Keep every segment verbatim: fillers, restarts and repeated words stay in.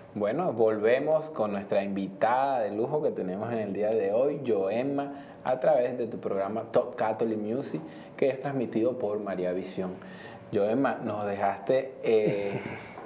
Bueno, volvemos con nuestra invitada de lujo que tenemos en el día de hoy, Joemma, a través de tu programa Top Catholic Music, que es transmitido por María Visión. Joemma, nos dejaste, eh,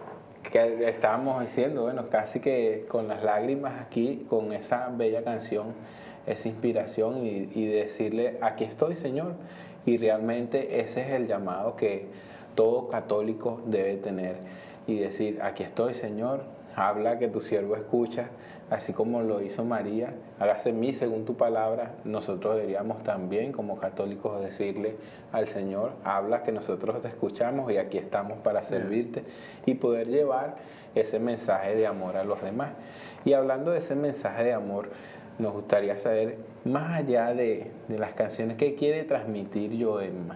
que estábamos diciendo, bueno, casi que con las lágrimas aquí, con esa bella canción, esa inspiración y, y decirle, aquí estoy, Señor. Y realmente ese es el llamado que todo católico debe tener y decir, aquí estoy, Señor, habla que tu siervo escucha, así como lo hizo María, hágase en mí según tu palabra. Nosotros deberíamos también como católicos decirle al Señor, habla que nosotros te escuchamos y aquí estamos para servirte y poder llevar ese mensaje de amor a los demás. Y hablando de ese mensaje de amor, nos gustaría saber, más allá de, de las canciones, ¿qué quiere transmitir Joemma?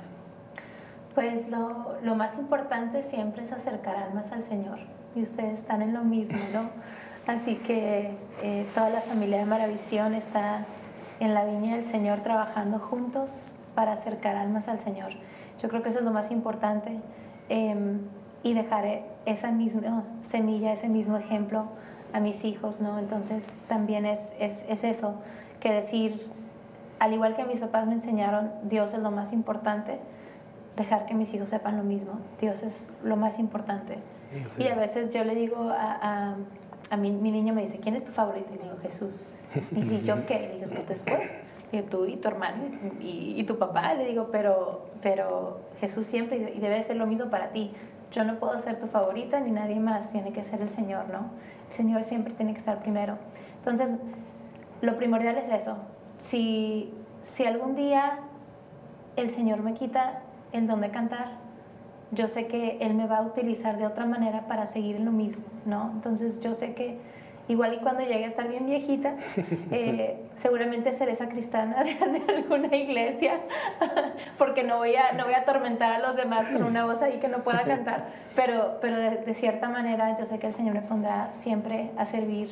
Pues lo, lo más importante siempre es acercar almas al Señor, y ustedes están en lo mismo, ¿no? Así que eh, toda la familia de Maravisión está en la viña del Señor trabajando juntos para acercar almas al Señor. Yo creo que eso es lo más importante, eh, y dejar esa misma semilla, ese mismo ejemplo a mis hijos, ¿no? Entonces también es, es, es eso, que decir, al igual que mis papás me enseñaron, Dios es lo más importante, dejar que mis hijos sepan lo mismo. Dios es lo más importante. Sí. Y a veces yo le digo a, a, a mi, mi niño me dice, ¿quién es tu favorito? Y le digo, Jesús. Y si yo qué, le digo, tú después. Y tú y tu hermano y, y tu papá, le digo, pero, pero Jesús siempre, y debe ser lo mismo para ti. Yo no puedo ser tu favorita ni nadie más, tiene que ser el Señor, ¿no? El Señor siempre tiene que estar primero. Entonces, lo primordial es eso. Si, si algún día el Señor me quita el don de cantar, yo sé que Él me va a utilizar de otra manera para seguir en lo mismo, ¿no? Entonces yo sé que igual y cuando llegue a estar bien viejita, eh, seguramente seré sacristana de, de alguna iglesia, porque no voy, a, no voy a atormentar a los demás con una voz ahí que no pueda cantar, pero, pero de, de cierta manera yo sé que el Señor me pondrá siempre a servir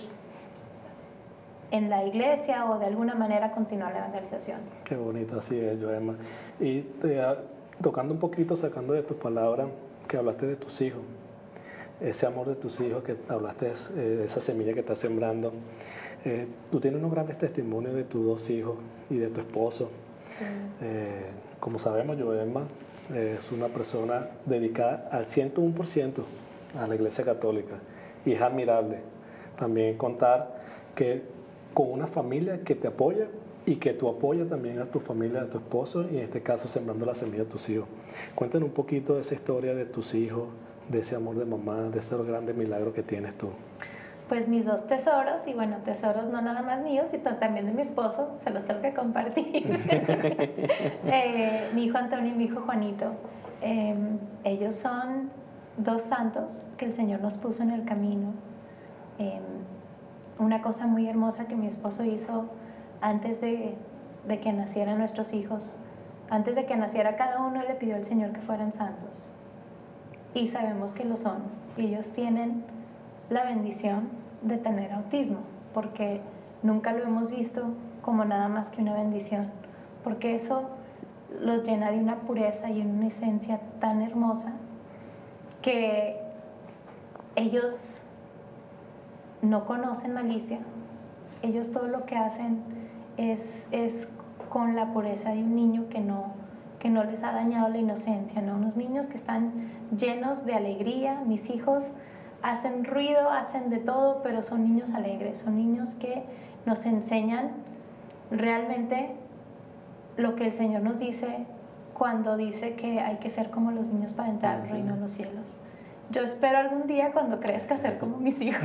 en la iglesia o de alguna manera continuar la evangelización. Qué bonito, así es, Joemma. Y te, tocando un poquito, sacando de tus palabras, que hablaste de tus hijos, ese amor de tus hijos, que hablaste eh, de esa semilla que estás sembrando. Eh, tú tienes unos grandes testimonios de tus dos hijos y de tu esposo. Sí. Eh, como sabemos, Joemma eh, es una persona dedicada al ciento uno por ciento a la Iglesia Católica y es admirable también contar que con una familia que te apoya y que tú apoyas también a tu familia, a tu esposo, y en este caso sembrando la semilla de tus hijos. Cuéntanos un poquito de esa historia de tus hijos, de ese amor de mamá, de ese grande milagro que tienes tú. Pues mis dos tesoros, y bueno, tesoros no nada más míos, sino también de mi esposo, se los tengo que compartir. eh, mi hijo Antonio y mi hijo Juanito, eh, ellos son dos santos que el Señor nos puso en el camino. Eh, una cosa muy hermosa que mi esposo hizo antes de, de que nacieran nuestros hijos, antes de que naciera cada uno, le pidió al Señor que fueran santos. Y sabemos que lo son. Y ellos tienen la bendición de tener autismo, porque nunca lo hemos visto como nada más que una bendición, porque eso los llena de una pureza y una esencia tan hermosa que ellos no conocen malicia. Ellos todo lo que hacen es, es con la pureza de un niño que no, que no les ha dañado la inocencia, ¿no? Unos niños que están llenos de alegría. Mis hijos hacen ruido, hacen de todo, pero son niños alegres, son niños que nos enseñan realmente lo que el Señor nos dice cuando dice que hay que ser como los niños para entrar al reino de los cielos. Yo espero algún día cuando crezca ser como mis hijos.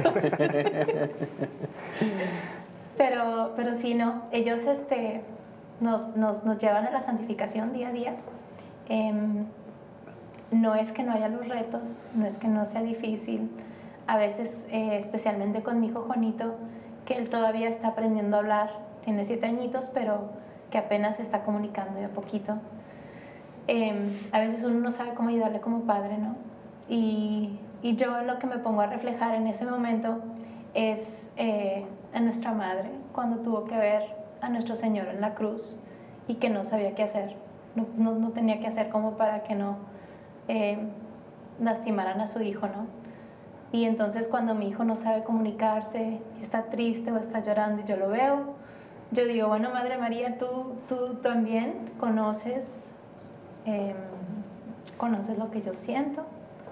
pero, pero sí, no, ellos este, nos, nos, nos llevan a la santificación día a día. Eh, no es que no haya los retos, no es que no sea difícil. A veces, eh, especialmente con mi hijo Juanito, que él todavía está aprendiendo a hablar, tiene siete añitos, pero que apenas se está comunicando de a poquito. Eh, a veces uno no sabe cómo ayudarle como padre, ¿no? Y, y yo lo que me pongo a reflejar en ese momento es eh, a nuestra madre, cuando tuvo que ver a nuestro Señor en la cruz y que no sabía qué hacer, no, no, no tenía qué hacer como para que no eh, lastimaran a su hijo, ¿no? Y entonces cuando mi hijo no sabe comunicarse, está triste o está llorando y yo lo veo, yo digo, bueno, Madre María, tú, tú también conoces, eh, conoces lo que yo siento.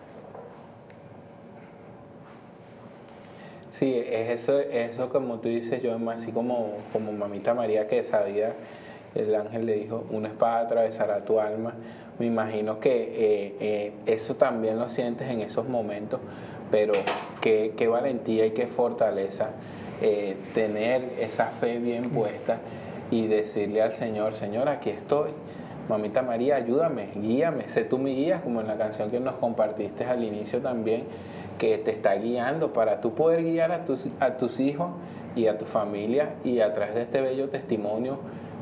Sí, es eso, eso como tú dices, yo así como, como mamita María que sabía, el ángel le dijo, una espada atravesará tu alma. Me imagino que eh, eh, eso también lo sientes en esos momentos, pero qué, qué valentía y qué fortaleza eh, tener esa fe bien puesta y decirle al Señor, Señor, aquí estoy. Mamita María, ayúdame, guíame, sé tú mi guía, como en la canción que nos compartiste al inicio también, que te está guiando para tú poder guiar a tus, a tus hijos y a tu familia, y a través de este bello testimonio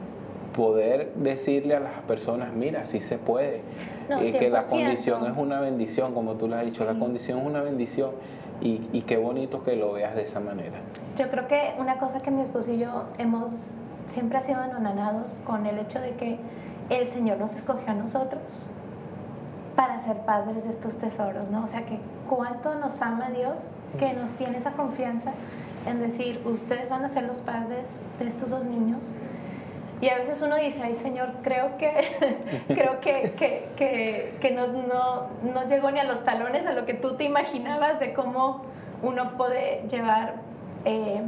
poder decirle a las personas, mira, sí se puede, No, eh, que la cien por ciento. condición es una bendición, como tú lo has dicho, sí. La condición es una bendición, y, y qué bonito que lo veas de esa manera. Yo creo que una cosa que mi esposo y yo hemos siempre ha sido anonadados con el hecho de que el Señor nos escogió a nosotros para ser padres de estos tesoros, ¿no? O sea, que cuánto nos ama Dios, que nos tiene esa confianza en decir, ustedes van a ser los padres de estos dos niños. Y a veces uno dice, ay Señor, creo que, creo que, que, que, que no, no, no llegó ni a los talones a lo que tú te imaginabas de cómo uno puede llevar eh,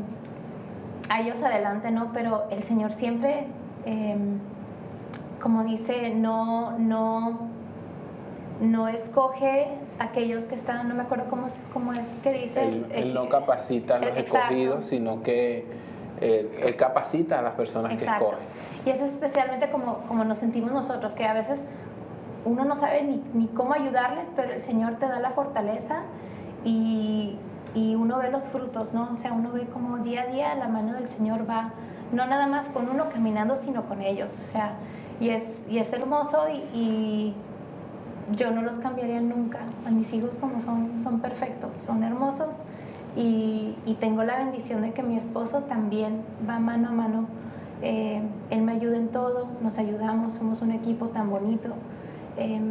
a ellos adelante, ¿no? Pero el Señor siempre, eh, como dice, no, no, no escoge aquellos que están, no me acuerdo cómo es, cómo es que dice. Él, él no capacita a los el, escogidos, sino que él, él capacita a las personas exacto. que escoge. Y es especialmente como, como nos sentimos nosotros, que a veces uno no sabe ni, ni cómo ayudarles, pero el Señor te da la fortaleza y, y uno ve los frutos, ¿no? O sea, uno ve como día a día la mano del Señor va, no nada más con uno caminando, sino con ellos, o sea, y es, y es hermoso y, y yo no los cambiaría nunca. A mis hijos como son, son perfectos, son hermosos y, y tengo la bendición de que mi esposo también va mano a mano. Eh, él me ayuda en todo, nos ayudamos, somos un equipo tan bonito. Eh,